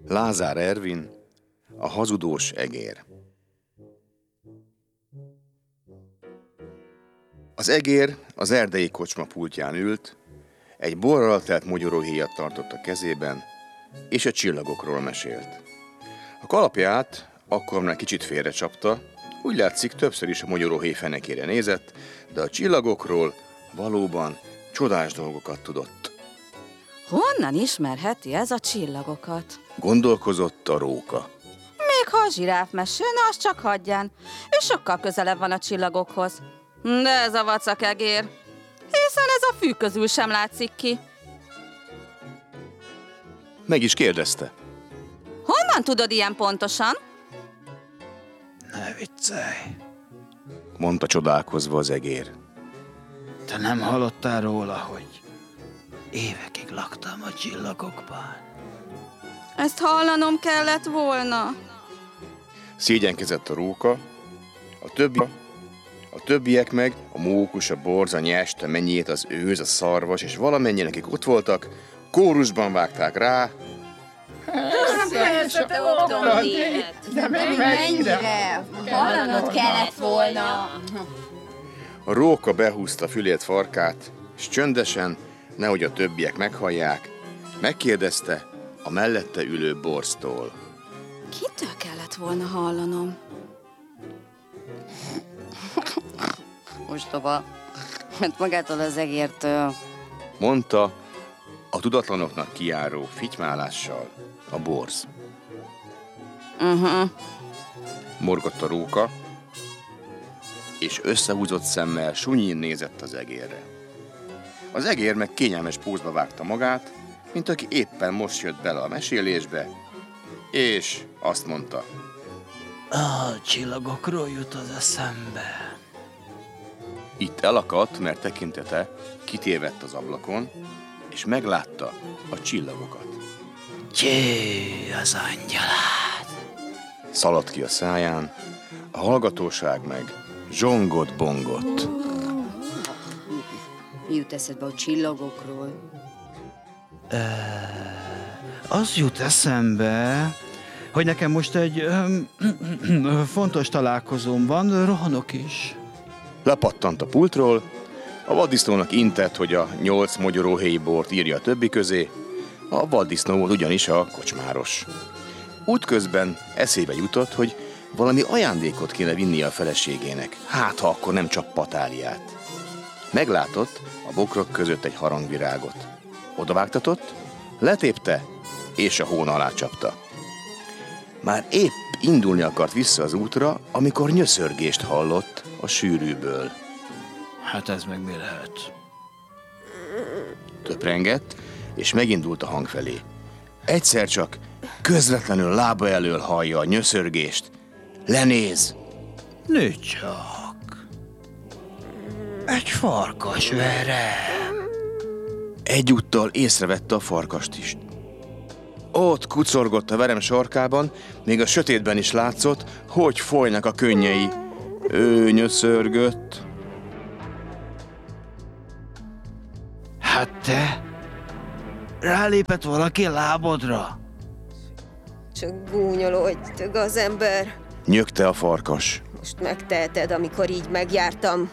Lázár Ervin, a hazudós egér. Az egér az erdei kocsma pultján ült, egy borral telt mogyoróhéjat tartott a kezében, és a csillagokról mesélt. A kalapját akkor már kicsit félrecsapta, úgy látszik többször is a mogyoróhéj fenekére nézett, de a csillagokról valóban csodás dolgokat tudott. Honnan ismerheti ez a csillagokat? Gondolkozott a róka. Még ha a zsiráf mesélne, azt csak hagyján. Ő sokkal közelebb van a csillagokhoz. De ez a vacak egér, hiszen ez a fű közül sem látszik ki. Meg is kérdezte. Honnan tudod ilyen pontosan? Ne viccelj! Mondta csodálkozva az egér. Te nem hallottál róla, hogy évekig laktam a csillagokban? Ezt hallanom kellett volna. Szégyenkezett a róka, a többiek meg, a mókus, a borz, a nyest, a mennyét, az őz, a szarvas, és valamennyien, akik ott voltak, kórusban vágták rá. Persze, te otthon de mennyire? Hallanod kellett volna. A róka behúzta fülét farkát, és csöndesen, nehogy a többiek meghallják, megkérdezte a mellette ülő borztól. Kitől kellett volna hallanom? Ostoba, mert magától az egértől. Mondta a tudatlanoknak kijáró fitymálással a borz. Morgott a róka, és összehúzott szemmel sunnyin nézett az egérre. Az egér meg kényelmes pózba vágta magát, mint aki éppen most jött bele a mesélésbe, és azt mondta. A csillagokról jut az eszembe. Itt elakadt, mert tekintete kitévedt az ablakon, és meglátta a csillagokat. Csé, az angyalát! Szaladt ki a száján, a hallgatóság meg zsongott-bongott. Mi jut eszedbe a csillagokról? Az jut eszembe, hogy nekem most egy fontos találkozóm van, rohanok is. Lepattant a pultról, a vaddisznónak intett, hogy a 8 mogyoróhéj bort írja a többi közé, a vaddisznó volt ugyanis a kocsmáros. Útközben eszébe jutott, hogy valami ajándékot kéne vinnie a feleségének, hát ha akkor nem csak patáliát. Meglátott a bokrok között egy harangvirágot. Odavágtatott, letépte, és a hón alá csapta. Már épp indulni akart vissza az útra, amikor nyöszörgést hallott a sűrűből. Hát ez meg mi lehet? Töprengett, és megindult a hang felé. Egyszer csak közvetlenül lába elől hallja a nyöszörgést. Lenéz! Nő csak! Egy farkas verem! Egyúttal észrevette a farkast is. Ott kucorgott a verem sarkában, még a sötétben is látszott, hogy folynak a könnyei. Ő nyöszörgött. Hát te? Rálépett valaki a lábadra? Csak gúnyolódj, gazember. Nyögte a farkas. Most megteheted, amikor így megjártam.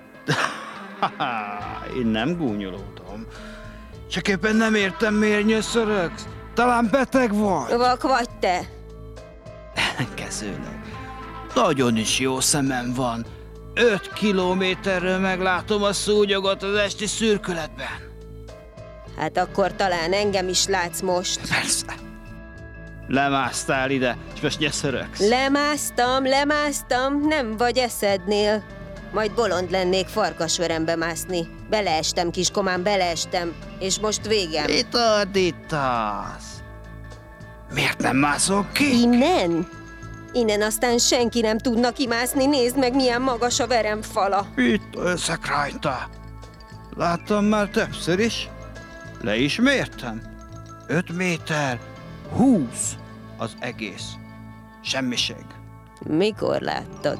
Én nem gúnyolódom. Csak éppen nem értem, miért nyöszörögsz. Talán beteg vagy? Vak vagy te? Ellenkezőleg. Nagyon is jó szemem van. 5 kilométerről meglátom a szúnyogot az esti szürkületben. Hát akkor talán engem is látsz most. Persze. Lemásztál ide, és most nyöszörögsz. Lemásztam, nem vagy eszednél. Majd bolond lennék farkasverembe mászni. Beleestem, kiskomám, beleestem. És most végem. Mit ordítasz? Miért nem mászol ki? Innen? Innen aztán senki nem tudna kimászni. Nézd meg, milyen magas a veremfala. Itt összek rajta. Láttam már többször is. Le is mértem. 5 méter, 20 az egész. Semmiség. Mikor láttad?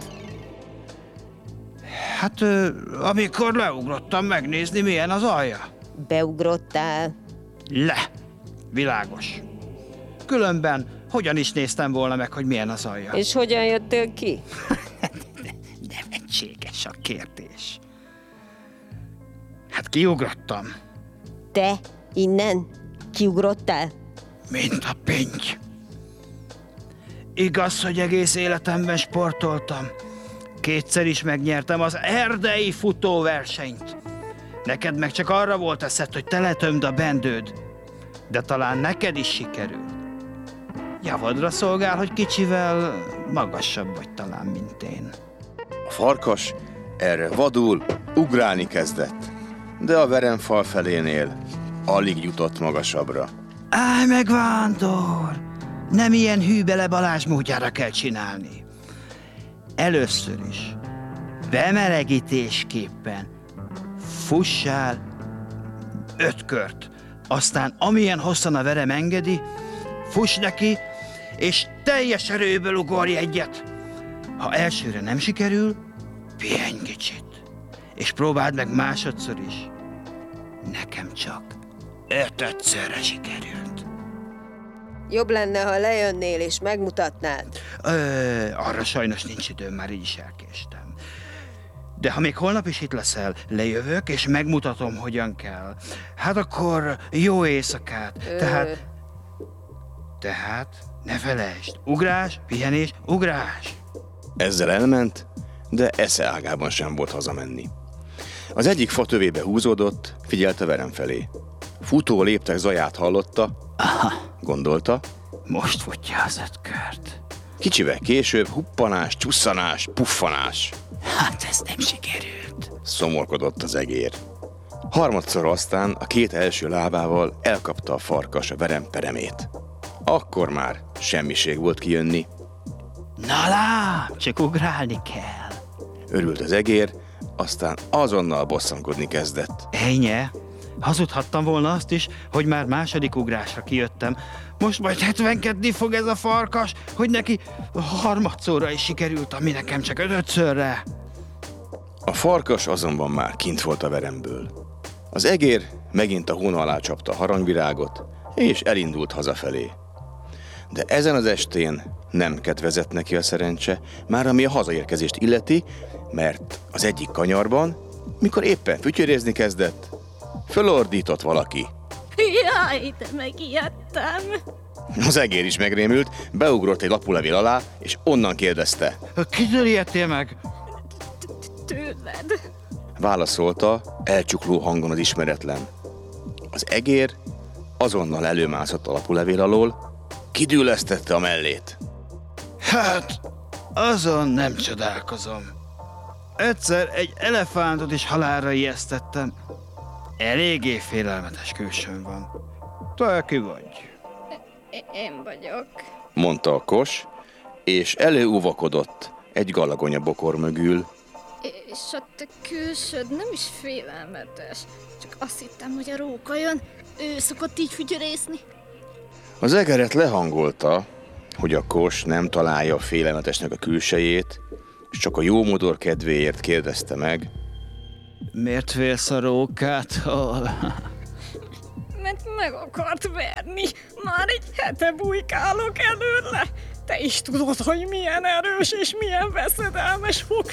Hát, amikor leugrottam megnézni, milyen az alja. Beugrottál? Le! Világos. különben hogyan is néztem volna meg, hogy milyen az alja? És hogyan jöttél ki? Nevetséges a kérdés. Hát kiugrottam, Te innen kiugrottál? mint a pinty. Igaz, hogy egész életemben sportoltam. 2-szer is megnyertem az erdei futóversenyt. Neked meg csak arra volt eszed, hogy teletömd a bendőd. De talán neked is sikerül. Javadra szolgál, hogy kicsivel magasabb vagy talán, mint én. A farkas erre vadul ugrálni kezdett, de a veremfal felénél alig jutott magasabbra. Állj meg, Vándor! Nem ilyen hűbele Balázs módjára kell csinálni. Először is bemelegítésképpen fussál 5 kört. Aztán amilyen hosszan a verem engedi, fuss neki, és teljes erőből ugorj egyet. Ha elsőre nem sikerül, pihenj kicsit. És próbáld meg másodszor is. Nekem csak 5-szörre sikerült. Jobb lenne, ha lejönnél és megmutatnád. Arra sajnos nincs időm, már így is elkéstem. De ha még holnap is itt leszel, lejövök, és megmutatom, hogyan kell. Hát akkor jó éjszakát. Tehát ne felejtsd, ugrás, pihenés, ugrás. Ezzel elment, de esze ágában sem volt hazamenni. Az egyik fa tövébe húzódott, figyelt a verem felé. Futó léptek zaját hallotta, gondolta. Most futja az 5 kört. Kicsivel később huppanás, csusszanás, puffanás. Hát ez nem sikerült. Szomorkodott az egér. Harmadszor aztán a 2 első lábával elkapta a farkas a verem peremét. Akkor már semmiség volt kijönni. Na lám, csak ugrálni kell. Örült az egér, aztán azonnal bosszankodni kezdett. Ennyi? Hazudhattam volna azt is, hogy már második ugrásra kijöttem. Most majd 70-kedni fog ez a farkas, hogy neki harmadszorra is sikerült, ami nekem csak 5-szörre. A farkas azonban már kint volt a veremből. Az egér megint a hóna alá csapta a harangvirágot, és elindult hazafelé. De ezen az estén nem kedvezett neki a szerencse, már ami a hazaérkezést illeti, mert az egyik kanyarban, mikor éppen fütyörézni kezdett, fölordított valaki. Jaj, de megijedtem. Az egér is megrémült, beugrott egy lapulevél alá, és onnan kérdezte. Kitől ijedtél meg? Tőled. Válaszolta elcsukló hangon az ismeretlen. Az egér azonnal előmászott a lapulevél alól, kidüllesztette a mellét. Hát, azon nem csodálkozom. Egyszer egy elefántot is halálra ijesztettem. Eléggé félelmetes külsőm van. Te ki vagy? Én vagyok. Mondta a kos, és előúvakodott egy galagonya bokor mögül. És a te külsőd nem is félelmetes. Csak azt hittem, hogy a róka jön. Ő szokott így fütyörészni. Az egeret lehangolta, hogy a kos nem találja félelmetesnek a külsejét, és csak a jó modor kedvéért kérdezte meg. Miért félsz a rókától? Mert meg akart verni. Már egy hete bujkálok előle. Te is tudod, hogy milyen erős és milyen veszedelmes fog